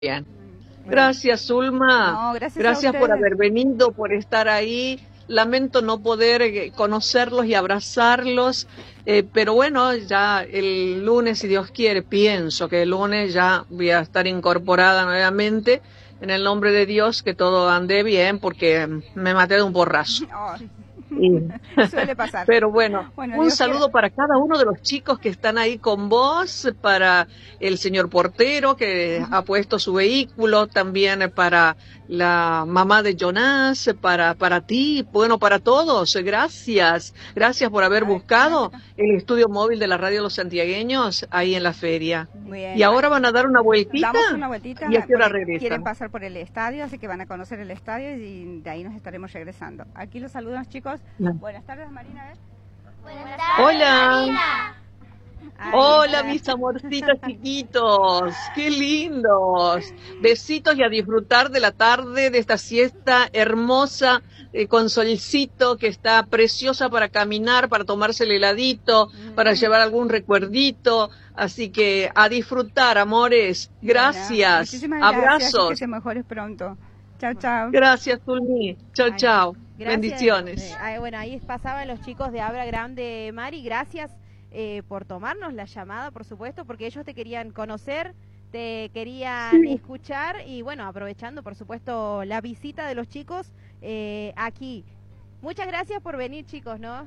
Bien. Bueno, Gracias, Zulma. no, gracias a Gracias por ustedes. haber venido, por estar ahí. Lamento no poder conocerlos y abrazarlos, pero bueno, ya el lunes, si Dios quiere, pienso que el lunes ya voy a estar incorporada nuevamente en el nombre de Dios, que todo ande bien, porque me maté de un porrazo. Oh, Y- suele pasar. Pero bueno, Bueno, un Dios quiera. saludo para cada uno de los chicos que están ahí con vos, para el señor portero que ha puesto su vehículo, también para la mamá de Jonás, para ti, bueno, para todos. Gracias. Gracias por haber A ver, ¿quién hace buscado acá? el estudio móvil de la Radio de los Santiagueños ahí en la feria. Y Bien, ahora van a dar una vueltita damos una vueltita y a qué hora porque quieren regresan. pasar por el estadio, así que van a conocer el estadio y de ahí nos estaremos regresando. Aquí los saludos, chicos. Buenas tardes, Marina. A ver. Buenas tardes, Hola. Marina. Ahí Hola, está. mis amorcitos chiquitos, qué lindos. Besitos y a disfrutar de la tarde, de esta siesta hermosa, con solcito, que está preciosa para caminar, para tomarse el heladito, para llevar algún recuerdito. Así que a disfrutar, amores. Bueno, Gracias. muchísimas gracias y que Abrazos. te mejores pronto. Chao, chao. Gracias, Zulmi. Chau, Ay, chau. Gracias. Bendiciones. Bueno, ahí pasaban los chicos de Abra Grande, Mari. Gracias por tomarnos la llamada, por supuesto, porque ellos te querían conocer, te querían Sí. escuchar y bueno, aprovechando, por supuesto, la visita de los chicos aquí. Muchas gracias por venir, chicos, ¿no?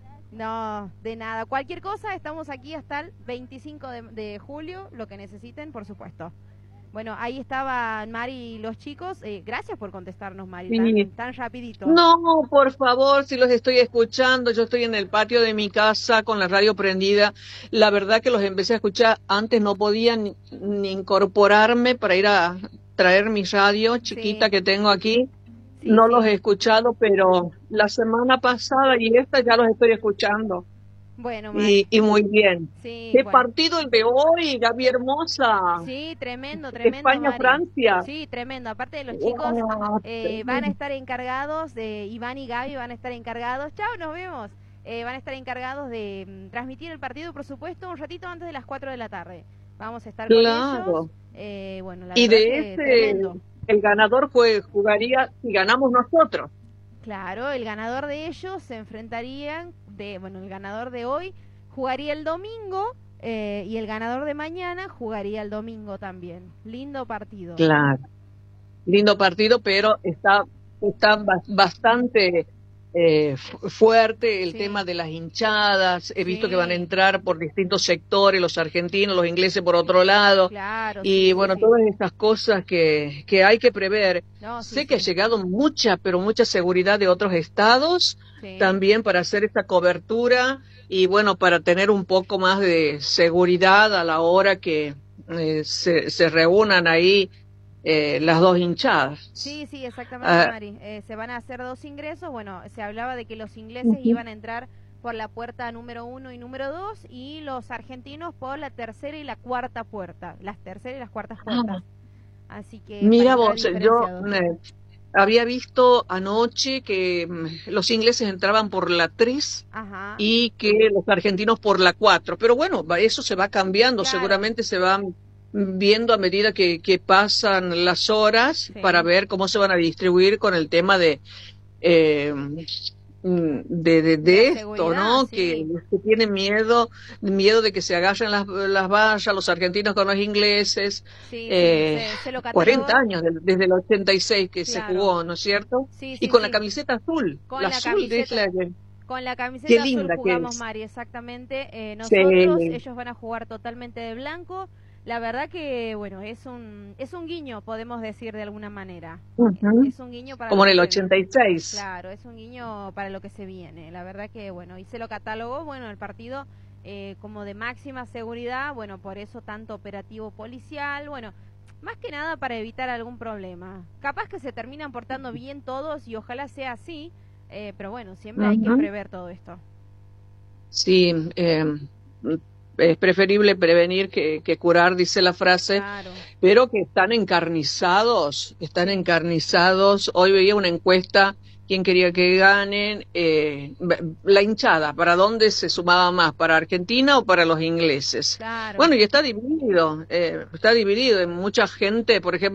No, de nada. Cualquier cosa, estamos aquí hasta el 25 de julio, lo que necesiten, por supuesto. Bueno, ahí estaban Mari y los chicos. Gracias por contestarnos, Mari, Sí. tan rapidito. No, por favor, si los estoy escuchando, yo estoy en el patio de mi casa con la radio prendida. La verdad que los empecé a escuchar, antes no podía ni incorporarme para ir a traer mi radio chiquita Sí. que tengo aquí. Sí, No sí. los he escuchado, pero la semana pasada y esta ya los estoy escuchando. Bueno, Mari. Y muy bien. Sí, ¿Qué bueno. partido el de hoy, Gaby Hermosa? Sí, tremendo, tremendo, Mari. España-Francia. Sí, tremendo. Aparte de los chicos, Oh, van a estar encargados, Iván y Gaby van a estar encargados. Chao, nos vemos. Van a estar encargados de transmitir el partido, por supuesto, un ratito antes de las 4 de la tarde. Vamos a estar con claro. ellos. Bueno, la Y verdad de que ese, tremendo. el ganador jugaría si ganamos nosotros. Claro, el ganador de ellos se enfrentarían, bueno, el ganador de hoy jugaría el domingo y el ganador de mañana jugaría el domingo también. Lindo partido. Claro. Lindo partido, pero está bastante fuerte el Sí. tema de las hinchadas. He visto que van a Sí. entrar por distintos sectores, los argentinos, los ingleses por otro lado. Claro, Y sí, bueno, sí. todas estas cosas que hay que prever. No, sí, Sé que ha sí, llegado mucha, pero mucha seguridad de otros estados sí. también para hacer esta cobertura y bueno, para tener un poco más de seguridad a la hora que se reúnan ahí las dos hinchadas. Sí, sí, exactamente, Ah, Mari. Se van a hacer 2 ingresos. Bueno, se hablaba de que los ingleses ujú. iban a entrar por la puerta número 1 y número 2 y los argentinos por la tercera y la cuarta puerta. Las terceras y las cuartas puertas. Así que Mira para entrar vos, yo diferenciados. había visto anoche que los ingleses entraban por la 3 Ajá, y que los argentinos por la 4. Pero bueno, eso se va cambiando, claro. seguramente se va viendo a medida que pasan las horas Sí. para ver cómo se van a distribuir con el tema eh, de La esto, seguridad, ¿no? sí. Que tienen miedo de que se agarren las vallas, los argentinos con los ingleses. Sí, sí, Eh, se lo 40 cataloga. años desde el 86 que se Claro. jugó, ¿no es cierto? Sí, Y sí, con la sí. camiseta azul, Con la la azul de camiseta. la Con la qué camiseta azul linda que jugamos, es. Mari, exactamente. Sí, Nosotros, ellos van a jugar totalmente de blanco. La verdad que, bueno, es un guiño, podemos decir de alguna manera. ujú, Es un guiño para como lo en que el se viene. 86. Claro, es un guiño para lo que se viene. La verdad que, bueno, y se lo catalogó, bueno, el partido como de máxima seguridad, bueno, por eso tanto operativo policial, bueno, más que nada para evitar algún problema. Capaz que se terminan portando bien todos y ojalá sea así, pero bueno, siempre hay que Ujú. prever todo esto. Sí, es preferible prevenir que curar, dice la frase, Claro. pero que están encarnizados. Hoy veía una encuesta, quién quería que ganen, la hinchada, ¿para dónde se sumaba más? ¿Para Argentina o para los ingleses? Claro. Bueno, y está dividido en mucha gente, por ejemplo,